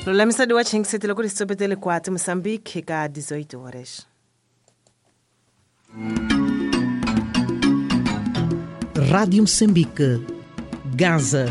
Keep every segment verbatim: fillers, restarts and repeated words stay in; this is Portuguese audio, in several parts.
Lola misa de watching se tilo kuristo betele quatro Moçambique ka dezoito horas. Rádio Moçambique, Gaza.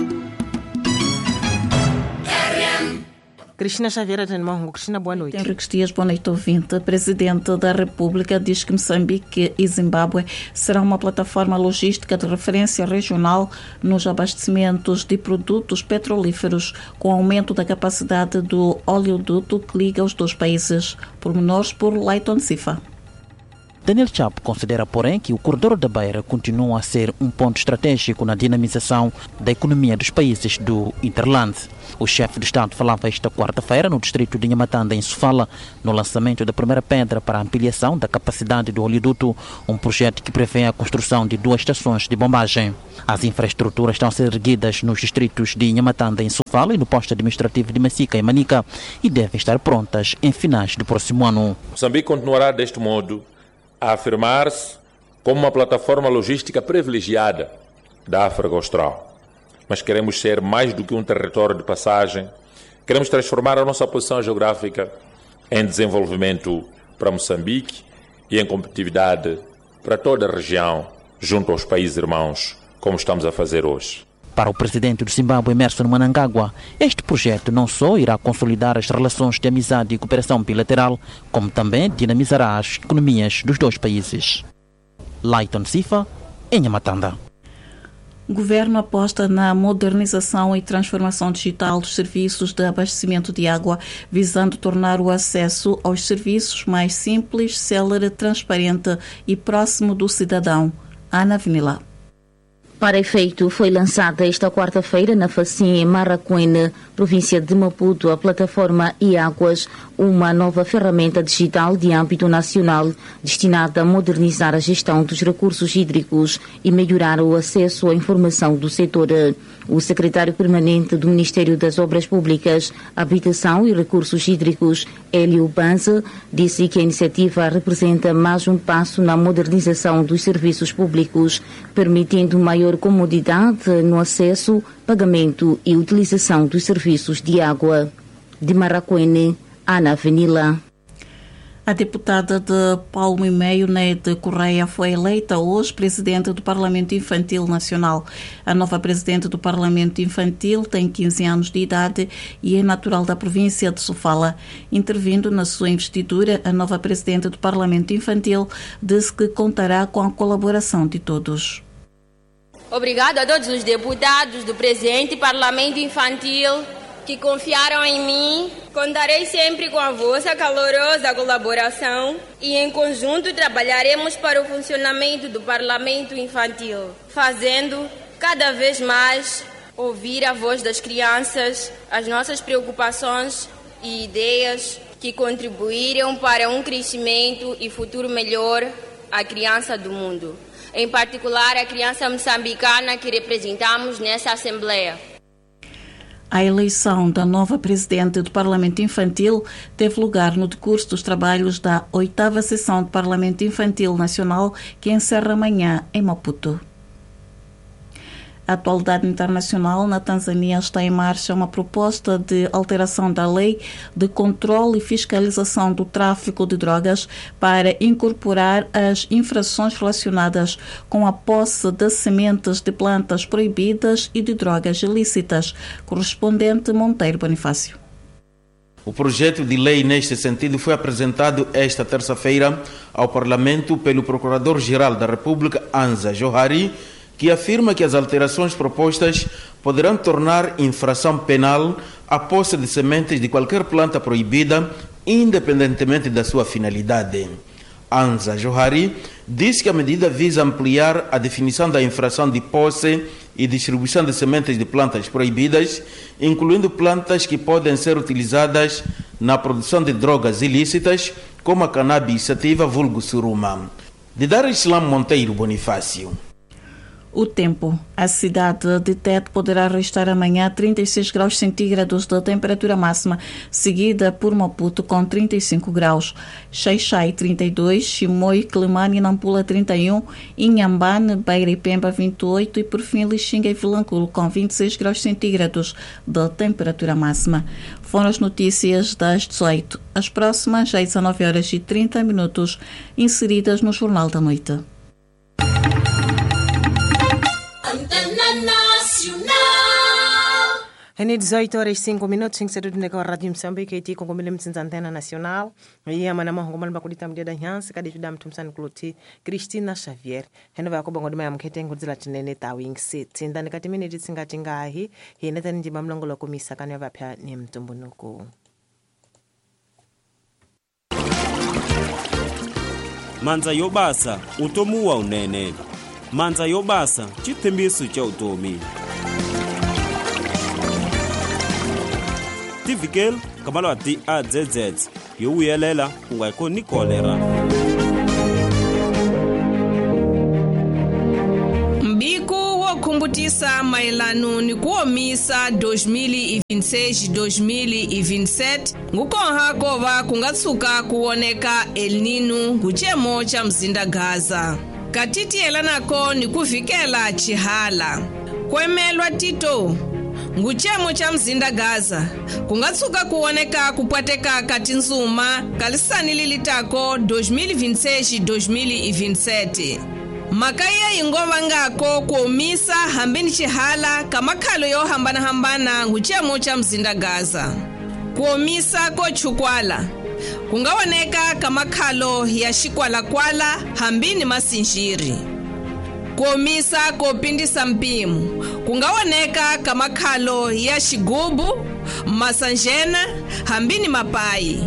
Cristina Xavier, Cristina, boa noite. Henrique Dias, boa noite, ouvinte. Presidente da República diz que Moçambique e Zimbábue serão uma plataforma logística de referência regional nos abastecimentos de produtos petrolíferos, com aumento da capacidade do oleoduto que liga os dois países. Pormenores por Leighton Sifa. Daniel Chapo considera, porém, que o corredor da Beira continua a ser um ponto estratégico na dinamização da economia dos países do Interland. O chefe de Estado falava esta quarta-feira no distrito de Nhamatanda, em Sofala, no lançamento da primeira pedra para a ampliação da capacidade do oleoduto, um projeto que prevê a construção de duas estações de bombagem. As infraestruturas estão a ser erguidas nos distritos de Nhamatanda, em Sofala, e no posto administrativo de Massica, em Manica, e devem estar prontas em finais do próximo ano. Moçambique continuará deste modo a afirmar-se como uma plataforma logística privilegiada da África Austral. Mas queremos ser mais do que um território de passagem, queremos transformar a nossa posição geográfica em desenvolvimento para Moçambique e em competitividade para toda a região, junto aos países irmãos, como estamos a fazer hoje. Para o presidente do Zimbábue, Emmerson Mnangagwa, este projeto não só irá consolidar as relações de amizade e cooperação bilateral, como também dinamizará as economias dos dois países. Leighton Sifa, em Nhamatanda. O governo aposta na modernização e transformação digital dos serviços de abastecimento de água, visando tornar o acesso aos serviços mais simples, célere, transparente e próximo do cidadão. Ana Vinila. Para efeito, foi lançada esta quarta-feira na Facim, em Maracuene, província de Maputo, a plataforma e-Águas, uma nova ferramenta digital de âmbito nacional destinada a modernizar a gestão dos recursos hídricos e melhorar o acesso à informação do setor. O secretário permanente do Ministério das Obras Públicas, Habitação e Recursos Hídricos, Hélio Banza, disse que a iniciativa representa mais um passo na modernização dos serviços públicos, permitindo maior comodidade no acesso, pagamento e utilização dos serviços de água. De Maracuene, Ana Venila. A deputada de Palmo e Meio, Neide Correia, foi eleita hoje presidente do Parlamento Infantil Nacional. A nova presidente do Parlamento Infantil tem quinze anos de idade e é natural da província de Sofala. Intervindo na sua investidura, a nova presidente do Parlamento Infantil disse que contará com a colaboração de todos. Obrigado a todos os deputados do presente Parlamento Infantil que confiaram em mim. Contarei sempre com a vossa calorosa colaboração e em conjunto trabalharemos para o funcionamento do Parlamento Infantil, fazendo cada vez mais ouvir a voz das crianças, as nossas preocupações e ideias que contribuíram para um crescimento e futuro melhor à criança do mundo. Em particular, a criança moçambicana que representamos nessa Assembleia. A eleição da nova presidente do Parlamento Infantil teve lugar no decurso dos trabalhos da oitava sessão do Parlamento Infantil Nacional, que encerra amanhã em Maputo. A atualidade internacional, na Tanzânia está em marcha uma proposta de alteração da lei de controle e fiscalização do tráfico de drogas para incorporar as infrações relacionadas com a posse de sementes de plantas proibidas e de drogas ilícitas. Correspondente Monteiro Bonifácio. O projeto de lei neste sentido foi apresentado esta terça-feira ao Parlamento pelo Procurador-Geral da República, Anza Johari, que afirma que as alterações propostas poderão tornar infração penal a posse de sementes de qualquer planta proibida, independentemente da sua finalidade. Anza Johari diz que a medida visa ampliar a definição da infração de posse e distribuição de sementes de plantas proibidas, incluindo plantas que podem ser utilizadas na produção de drogas ilícitas, como a cannabis sativa vulgo suruma. De Dar Islam Monteiro Bonifácio. O O tempo. A cidade de Tete poderá registrar amanhã trinta e seis graus centígrados de temperatura máxima, seguida por Maputo com trinta e cinco graus, Xai-Xai trinta e dois, Chimoio, Quelimane e Nampula trinta e um, Inhambane, Beira e Pemba vinte e oito e por fim Lixinga e Vilanculo com vinte e seis graus centígrados de temperatura máxima. Foram as notícias das dezoito. As próximas às dezanove horas e trinta minutos, inseridas no Jornal da Noite. Em dezoito horas e cinco minutos, em ser do Rádio Moçambique, e com como lemos na Antena Nacional, e a manama com uma coisa também da Janse, que deixa damos tumsan cloti Cristina Xavier. Reno vai com bango de manhã que tem coisa lá tinene tawing sit. Sinda ne katimene de singa tingahi, e neta ndi mamlongo lo komisa kanya va pya ni mtumbunuko. Manza yobasa utomu wa unene. Manza yobasa chithembiso cha utomi. Tivikel kamalo ati A Z Z yo uyelela ungaiko ni kolera. Mbiku wo kumbutisa mailano ni kuomisa dois mil e vinte e seis dois mil e vinte e sete ngukonha kova kungatsuka kuoneka El Nino nguchemo cha mzinda Gaza. Katiti elanako ni kuvikela chihala. Kwemelwa tito nguchemo cha mzinda Gaza kungatsuka kuoneka kupwateka kati nzuma kalisani lilitako dois mil e vinte e seis dois mil e vinte e sete. Makaya ingova ngako kuomisa hambini chihala kamakhalo yo hambana hambana nguchemo cha mzinda Gaza. Kuomisa ko chukwala kungaoneka kamakhalo ya shikwala kwala hambini masinjiri. Kuomisa kopindisa mpimu kungaoneka kamakhalo ya shigubu masanjena hambini mapai.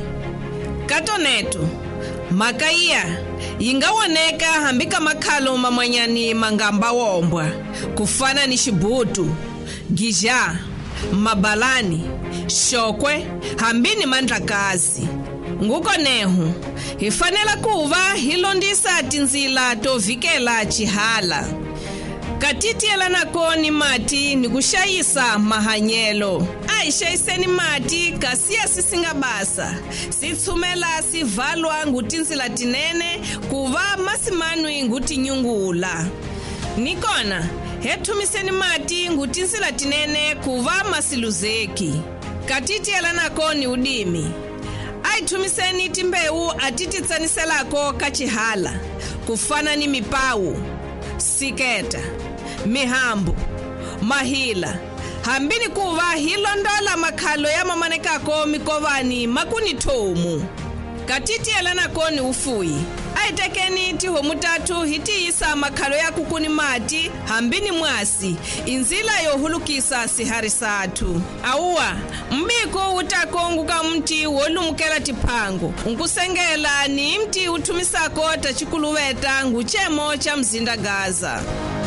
Katoneto makaiya ingaoneka hambika makhalo mamanyani mangamba wombwa kufana ni shibutu gija mabalani shokwe hambini mandlakazi. Nguko nehu hifanela kuva hilondisa tinzila tovikela chihala. Katiti elanako ni mati ni kushayisa mahanyelo. Aishayiseni mati kasia sisinga basa. Sitsumela sivalwa ngutinzila tinene kuva masimanwi nguti nyungula. Nikona hetumiseni mati ngutinzila tinene kuva masiluzeki. Katiti elanako ni udimi. Aitumiseni timbeu atititsaniselako kachihala kufana ni mipau, siketa, mihambu, mahila hambini kuva hilondola makhalo ya mamanekako mikovani makuni tomu. Katiti elanako ni ufuyi. Aitekeni tiho mutatu hiti isa makhalo ya kukuni mati hambini mwasi inzila yohulukisa siharisatu. Auwa mbiko utakonguka mti wolumukela tipango unkusengela ni mti utumisako tachikuluweta nguchemo cha mzinda Gaza.